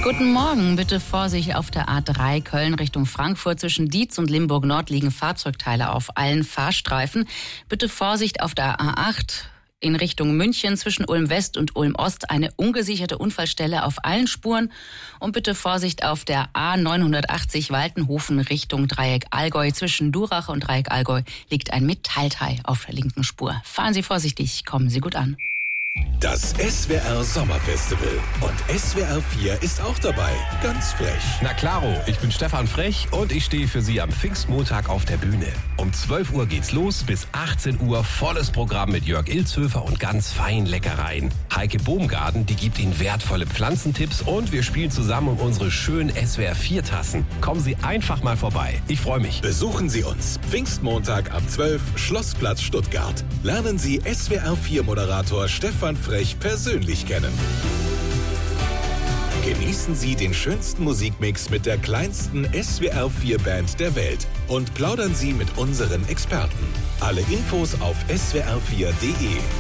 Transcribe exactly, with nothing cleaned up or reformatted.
Guten Morgen. Bitte Vorsicht auf der A drei Köln Richtung Frankfurt. Zwischen Dietz und Limburg Nord liegen Fahrzeugteile auf allen Fahrstreifen. Bitte Vorsicht auf der A acht in Richtung München zwischen Ulm West und Ulm Ost. Eine ungesicherte Unfallstelle auf allen Spuren. Und bitte Vorsicht auf der A neunhundertachtzig Waltenhofen Richtung Dreieck Allgäu. Zwischen Durach und Dreieck Allgäu liegt ein Metallteil auf der linken Spur. Fahren Sie vorsichtig, kommen Sie gut an. Das S W R Sommerfestival. Und S W R vier ist auch dabei. Ganz frech. Na klaro, ich bin Stefan Frech und ich stehe für Sie am Pfingstmontag auf der Bühne. Um zwölf Uhr geht's los, bis achtzehn Uhr volles Programm mit Jörg Ilzhöfer und ganz feinen Leckereien. Heike Bohmgarten, die gibt Ihnen wertvolle Pflanzentipps und wir spielen zusammen um unsere schönen S W R vier Tassen. Kommen Sie einfach mal vorbei. Ich freue mich. Besuchen Sie uns. Pfingstmontag ab zwölf, Schlossplatz Stuttgart. Lernen Sie S W R vier Moderator Stefan Frech persönlich kennen. Genießen Sie den schönsten Musikmix mit der kleinsten S W R vier Band der Welt und plaudern Sie mit unseren Experten. Alle Infos auf S W R vier punkt de.